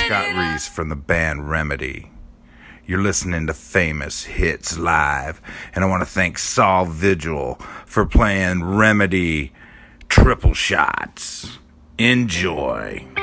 Scott Reese from the band Remedy. You're listening to Famous Hits Live, and I want to thank Saul Vigil for playing Remedy Triple Shots. Enjoy.